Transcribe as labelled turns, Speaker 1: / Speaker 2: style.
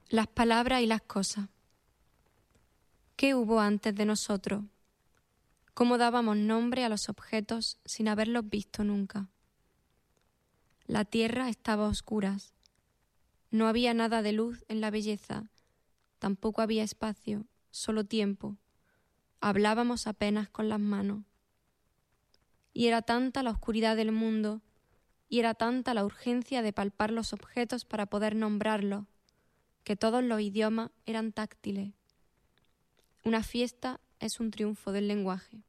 Speaker 1: Las palabras y las cosas. ¿Qué hubo antes de nosotros? ¿Cómo dábamos nombre a los objetos sin haberlos visto nunca? La tierra estaba a oscuras. No había nada de luz en la belleza, tampoco había espacio, solo tiempo. Hablábamos apenas con las manos. Y era tanta la oscuridad del mundo, y era tanta la urgencia de palpar los objetos para poder nombrarlos, que todos los idiomas eran táctiles. Una fiesta es un triunfo del lenguaje.